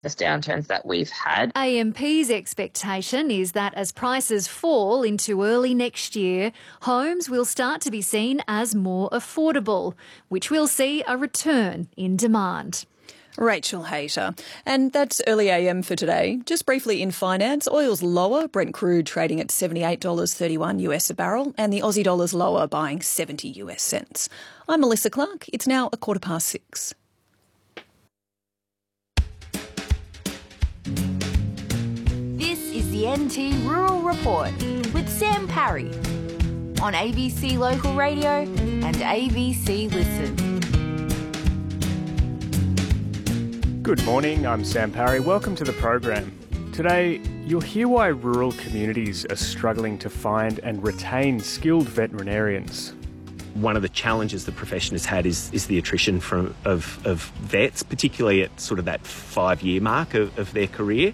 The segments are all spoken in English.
downturns that we've had. AMP's expectation is that as prices fall into early next year, homes will start to be seen as more affordable, which will see a return in demand. Rachel Hayter. And that's Early AM for today. Just briefly in finance, oil's lower, Brent crude trading at $78.31 US a barrel, and the Aussie dollar's lower, buying 70 US cents. I'm Melissa Clark. It's now 6:15. This is the NT Rural Report with Sam Parry on ABC Local Radio and ABC Listen. Good morning, I'm Sam Parry. Welcome to the program. Today, you'll hear why rural communities are struggling to find and retain skilled veterinarians. One of the challenges the profession has had is the attrition of vets, particularly at sort of that 5-year mark of their career.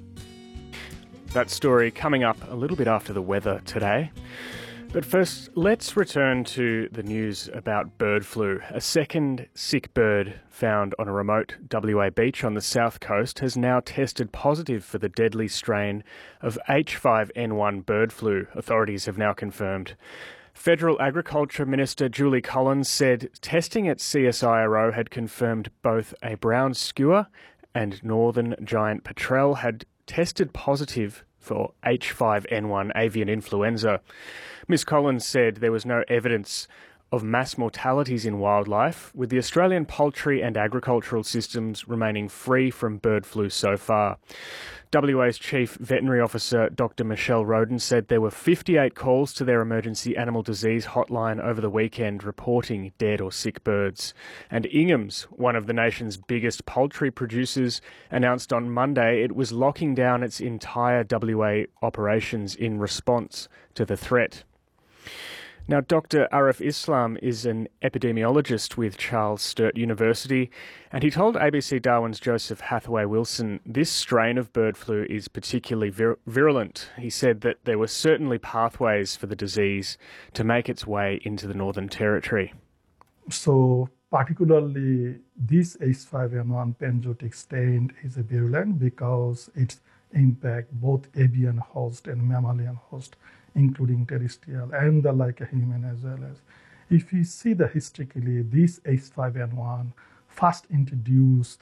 That story coming up a little bit after the weather today. But first, let's return to the news about bird flu. A second sick bird found on a remote WA beach on the south coast has now tested positive for the deadly strain of H5N1 bird flu, authorities have now confirmed. Federal Agriculture Minister Julie Collins said testing at CSIRO had confirmed both a brown skua and northern giant petrel had tested positive for H5N1 avian influenza. Ms Collins said there was no evidence of mass mortalities in wildlife, with the Australian poultry and agricultural systems remaining free from bird flu so far. WA's Chief Veterinary Officer Dr Michelle Roden said there were 58 calls to their emergency animal disease hotline over the weekend reporting dead or sick birds. And Ingham's, one of the nation's biggest poultry producers, announced on Monday it was locking down its entire WA operations in response to the threat. Now, Dr Arif Islam is an epidemiologist with Charles Sturt University, and he told ABC Darwin's Joseph Hathaway-Wilson this strain of bird flu is particularly virulent. He said that there were certainly pathways for the disease to make its way into the Northern Territory. So, particularly this H5N1 panzootic strain is virulent because it impacts both avian host and mammalian host, including terrestrial and the human as well as. If you see the historically, this H5N1 first introduced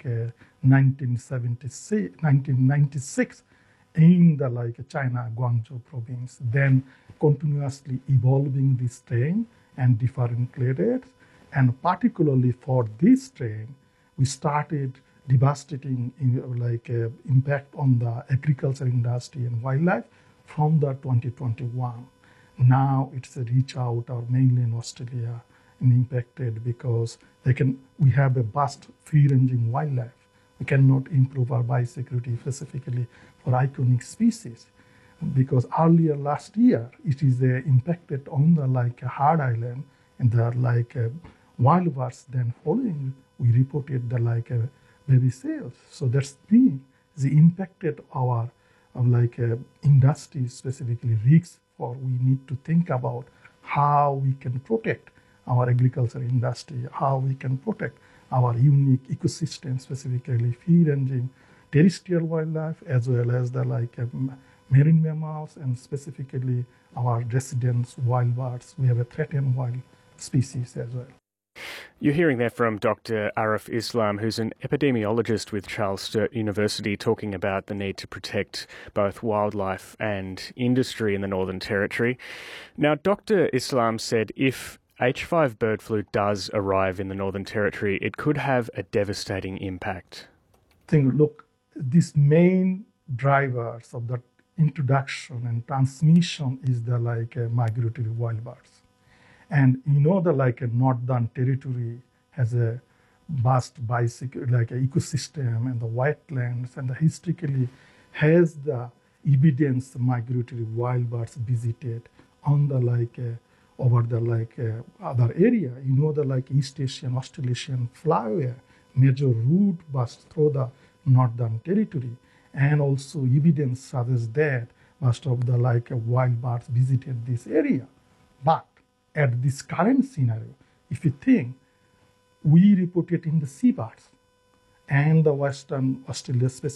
1996 in the China, Guangzhou province, then continuously evolving this strain and differentiated. And particularly for this strain, we started devastating impact on the agriculture industry and wildlife from the 2021. Now it's reach out our mainland Australia and impacted because we have a vast free-ranging wildlife. We cannot improve our biosecurity specifically for iconic species because earlier last year it is impacted on the Hard Island and the wild birds. Then following we reported the baby seals. So that's been the impacted our industry, specifically risks for we need to think about how we can protect our agriculture industry, how we can protect our unique ecosystem, specifically free-ranging terrestrial wildlife, as well as the marine mammals, and specifically our resident wild birds. We have a threatened wild species as well. You're hearing there from Dr Arif Islam, who's an epidemiologist with Charles Sturt University, talking about the need to protect both wildlife and industry in the Northern Territory. Now, Dr Islam said if H5 bird flu does arrive in the Northern Territory, it could have a devastating impact. These main drivers of the introduction and transmission is the migratory wild birds. And the Northern Territory has a vast ecosystem and the wetlands, and historically has the evidence migratory wild birds visited on the over the other area. The East Asian, Australasian flyway, major route bust through the Northern Territory, and also evidence suggests that most of the wild birds visited this area. But at this current scenario, if you think, we report it in the seabirds and the Western Australia specific